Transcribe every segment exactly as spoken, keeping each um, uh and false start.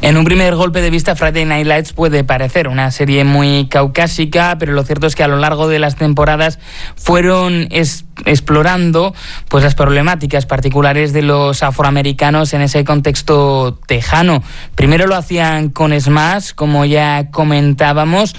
En un primer golpe de vista, Friday Night Lights puede parecer una serie muy caucásica, pero lo cierto es que a lo largo de las temporadas fueron es, explorando pues las problemáticas particulares de los afroamericanos en ese contexto tejano. Primero lo hacían con Smash, como ya comentábamos,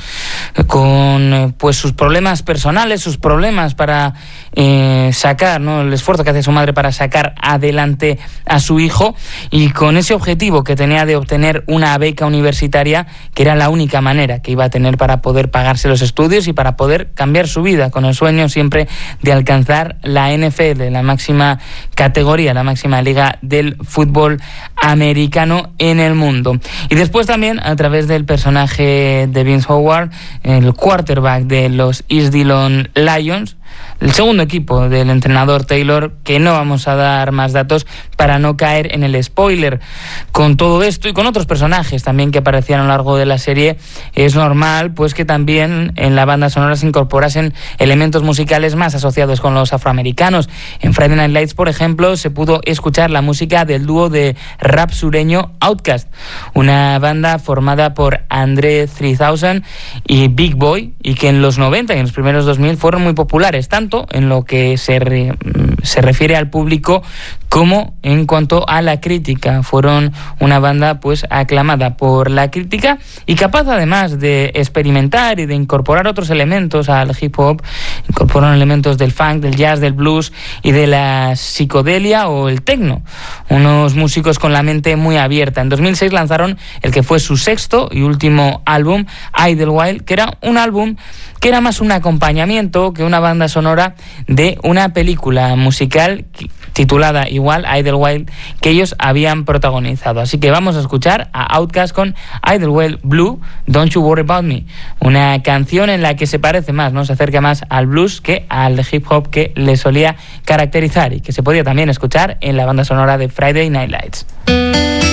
con pues sus problemas personales, sus problemas para eh, sacar, ¿no?, el esfuerzo que hace su madre para sacar adelante a su hijo, y con ese objetivo que tenía de obtener una beca universitaria, que era la única manera que iba a tener para poder pagarse los estudios y para poder cambiar su vida, con el sueño siempre de alcanzar la N F L, la máxima categoría, la máxima liga del fútbol americano en el mundo. Y después también, a través del personaje de Vince Howard, el quarterback de los East Dillon Lions, el segundo equipo del entrenador Taylor, que no vamos a dar más datos para no caer en el spoiler. Con todo esto y con otros personajes también que aparecían a lo largo de la serie, es normal pues que también en la banda sonora se incorporasen elementos musicales más asociados con los afroamericanos. En Friday Night Lights, por ejemplo, se pudo escuchar la música del dúo de rap sureño Outkast, una banda formada por Andre three thousand y Big Boy, y que en los noventa y en los primeros dos mil fueron muy populares, tanto en lo que se, re, se refiere al público como en cuanto a la crítica. Fueron una banda pues aclamada por la crítica y capaz además de experimentar y de incorporar otros elementos al hip hop. Incorporaron elementos del funk, del jazz, del blues y de la psicodelia o el techno. Unos músicos con la mente muy abierta. En dos mil seis lanzaron el que fue su sexto y último álbum, Idlewild, que era un álbum que era más un acompañamiento que una banda sonora de una película musical titulada igual, Idlewild, que ellos habían protagonizado. Así que vamos a escuchar a Outkast con Idlewild Blue, Don't You Worry About Me, una canción en la que se parece más, ¿no?, se acerca más al blues que al hip hop que le solía caracterizar y que se podía también escuchar en la banda sonora de Friday Night Lights.